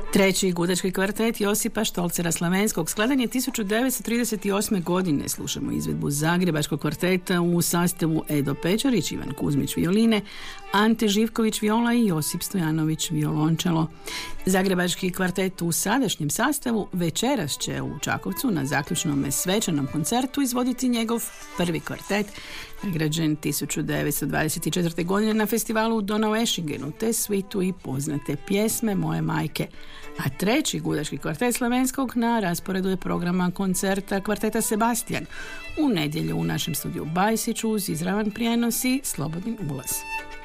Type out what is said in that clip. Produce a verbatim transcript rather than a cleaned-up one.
Treći gudački kvartet Josipa Štolcera Slavenskog skladan je tisuću devetsto trideset osme. godine. Slušamo izvedbu Zagrebačkog kvarteta u sastavu Edo Pečarić, Ivan Kuzmić violine, Ante Živković viola i Josip Stojanović violončelo. Zagrebački kvartet u sadašnjem sastavu večeras će u Čakovcu na zaključnom svečanom koncertu izvoditi njegov prvi kvartet, nagrađen tisuću devetsto dvadeset četvrte. godine na festivalu u Donaueschingenu, te svitu i poznate pjesme Moje majke. A treći gudački kvartet Slavenskog na rasporedu je programa koncerta kvarteta Sebastian u nedjelju u našem studiju Bajsiću uz izravan prijenos i slobodni ulaz.